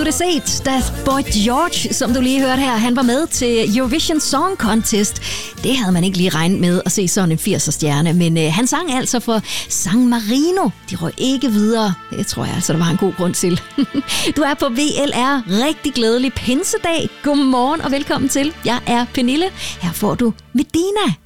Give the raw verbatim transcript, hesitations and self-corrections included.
det set, da Boy George, som du lige hørte her, han var med til Eurovision Song Contest. Det havde man ikke lige regnet med at se sådan en firserne-stjerne, men øh, han sang altså for San Marino. De røg ikke videre. Det tror jeg altså, der var en god grund til. Du er på V L R. Rigtig glædelig pinsedag. Godmorgen og velkommen til. Jeg er Pernille. Her får du Medina.